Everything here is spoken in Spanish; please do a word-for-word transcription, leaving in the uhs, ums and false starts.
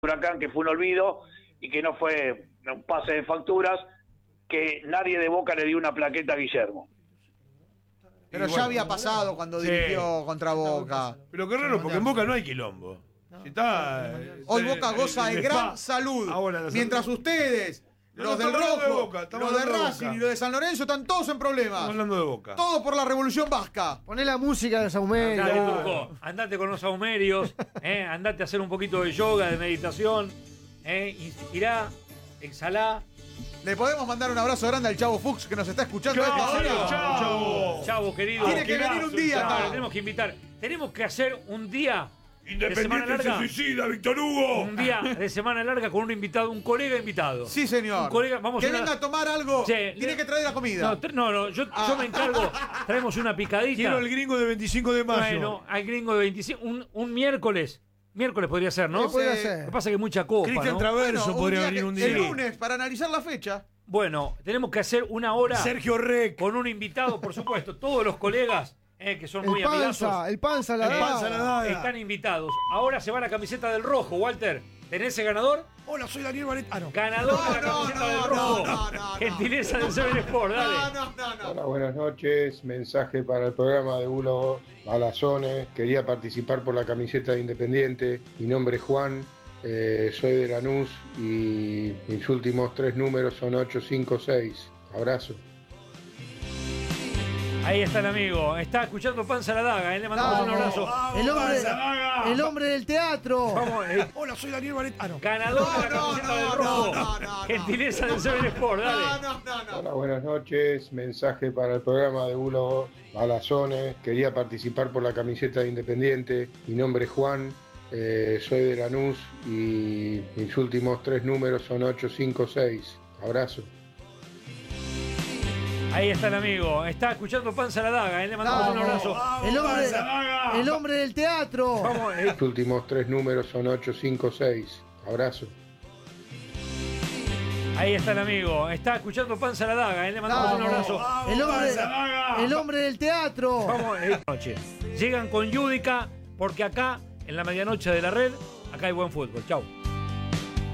Huracán, que fue un olvido y que no fue un pase de facturas, que nadie de Boca le dio una plaqueta a Guillermo. Pero Y ya bueno, había pasado cuando sí. dirigió contra Boca. Pero qué raro, porque en Boca no hay quilombo. Si está, Hoy está- Boca goza de el gran spa. salud. Ahora la Mientras salud. ustedes, No, los no, del estamos hablando Rojo, de Boca, estamos los de hablando de Racing Boca. y los de San Lorenzo están todos en problemas. Estamos hablando de Boca. Todo por la Revolución Vasca. Poné la música de Saumerio. Dale, Turco, andate con los saumerios, eh, andate a hacer un poquito de yoga, de meditación, eh, inspirá, exhalá. Le podemos mandar un abrazo grande al Chavo Fuchs que nos está escuchando. Chavo, a esta hora. chavo. Chavo, querido. Tiene que venir un día Claro, acá. tenemos que invitar. Tenemos que hacer un día de semana Independiente se larga. suicida, Víctor Hugo. Un día de semana larga con un invitado, un colega invitado. Sí, señor. Un colega, vamos que a una- venga a tomar algo. Sí, Tiene le- que traer la comida. No, tra- no, no, yo, yo me encargo. Traemos una picadita. Quiero el gringo de veinticinco de mayo. Bueno, al gringo de veinticinco. Un, un miércoles. Miércoles podría ser, ¿no? Sí, podría Sí. ser. Lo que pasa es que hay mucha copa, Cristian ¿no? Traverso Bueno, un podría día venir que- un día. El lunes, para analizar la fecha. Bueno, tenemos que hacer una hora Sergio Rec. con un invitado, por supuesto. Todos los colegas, eh, que son muy El amigazos, panza, el panza la El da. panza la da. están invitados. Ahora se va la camiseta del rojo, Walter. ¿Tenés el ganador? Hola, soy Daniel Baret. Ah, no. Ganador No, de la no, camiseta no, del no, rojo. no, no, no. Gentileza del Seven Sport, dale. No, no, no, no. Hola, buenas noches. Mensaje para el programa de Bulo Balazones. Quería participar por la camiseta de Independiente. Mi nombre es Juan, eh, soy de Lanús y mis últimos tres números son ocho cinco seis. Abrazo. Ahí está el amigo. Está escuchando Panza la Daga. eh, Le mandamos Vamos. un abrazo. El hombre, Panza, vaga. el hombre del teatro. Vamos, eh, Hola, soy Daniel Baret. Ah, no. ganador de la No, no, camiseta no, del no, rojo. no, no, no. Gentileza del Seven Sport, dale. No, no, no, no. Hola, buenas noches. Mensaje para el programa de Bulo Balazones. Quería participar por la camiseta de Independiente. Mi nombre es Juan, eh, soy de Lanús y mis últimos tres números son ocho cinco seis. Abrazo. Ahí está el amigo. Está escuchando Panza la Daga. eh, Le mandamos un Vamos. abrazo. El hombre, Panza, vaga. el hombre del teatro. Vamos, eh, Los últimos tres números son ocho cinco seis. Abrazo. ahí está el amigo. Está escuchando Panza la Daga. eh, Le mandamos un Vamos. abrazo. El hombre, Panza, vaga. el hombre del teatro. Vamos, eh, noche. Llegan con Yudica porque acá, en la medianoche de la red, acá hay buen fútbol. Chau.